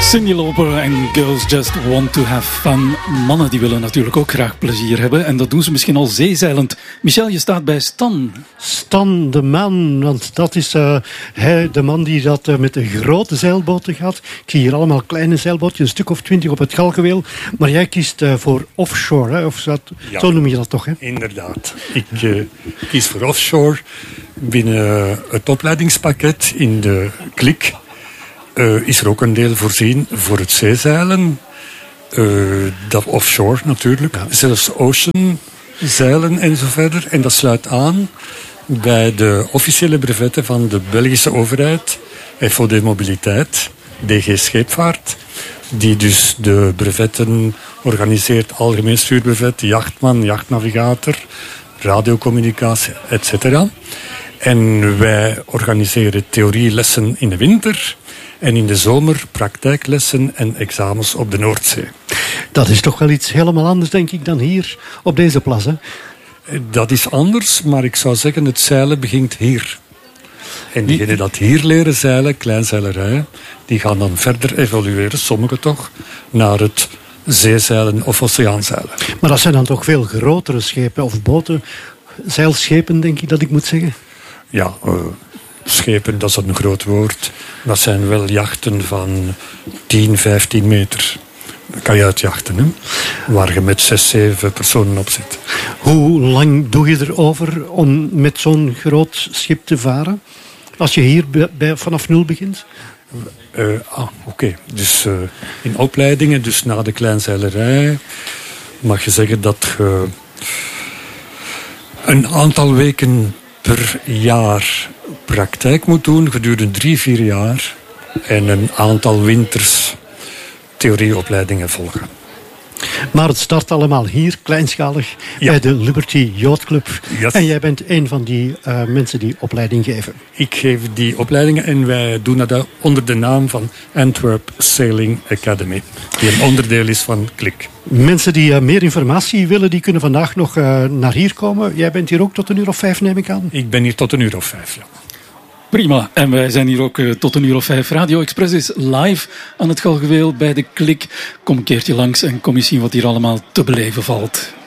Cyndi Lauper en Girls Just Want to Have Fun. Mannen die willen natuurlijk ook graag plezier hebben. En dat doen ze misschien al zeezeilend. Michel, je staat bij Stan. Stan de man, want dat is hij, de man die dat met de grote zeilboten gaat. Ik zie hier allemaal kleine zeilbootjes, een stuk of 20 op het Galgenweel. Maar jij kiest voor offshore, hè? Of zo noem je dat toch? Hè? Inderdaad. Ik kies voor offshore binnen het opleidingspakket in de klik. Is er ook een deel voorzien voor het zeezeilen. Dat offshore natuurlijk. Ja. Zelfs ocean zeilen en zo verder. En dat sluit aan bij de officiële brevetten van de Belgische overheid. FOD Mobiliteit, DG Scheepvaart. Die dus de brevetten organiseert. Algemeen stuurbrevet, jachtman, jachtnavigator, radiocommunicatie, etc. En wij organiseren theorielessen in de winter. En in de zomer praktijklessen en examens op de Noordzee. Dat is toch wel iets helemaal anders, denk ik, dan hier op deze plas, hè? Dat is anders, maar ik zou zeggen, het zeilen begint hier. En diegenen dat hier leren zeilen, kleinzeilerij, die gaan dan verder evolueren, sommigen toch, naar het zeezeilen of oceaanzeilen. Maar dat zijn dan toch veel grotere schepen of boten, zeilschepen, denk ik dat ik moet zeggen? Ja, schepen, dat is een groot woord. Dat zijn wel jachten van 10, 15 meter. Dat kan je uitjachten, hè? Waar je met 6, 7 personen op zit. Hoe lang doe je erover om met zo'n groot schip te varen? Als je hier vanaf nul begint? Oké. Dus in opleidingen, dus na de kleinzeilerij, mag je zeggen dat je een aantal weken per jaar praktijk moet doen gedurende 3-4 jaar en een aantal winters theorieopleidingen volgen. Maar het start allemaal hier, kleinschalig, bij de Liberty Yacht Club. Yes. En jij bent een van die mensen die opleiding geven. Ik geef die opleidingen en wij doen dat onder de naam van Antwerp Sailing Academy. Die een onderdeel is van Klik. Mensen die meer informatie willen, die kunnen vandaag nog naar hier komen. Jij bent hier ook tot 5:00, neem ik aan? Ik ben hier tot 5:00, ja. Prima. En wij zijn hier ook tot 5:00. Radio Express is live aan het Galgenweel bij de Klik. Kom een keertje langs en kom eens zien wat hier allemaal te beleven valt.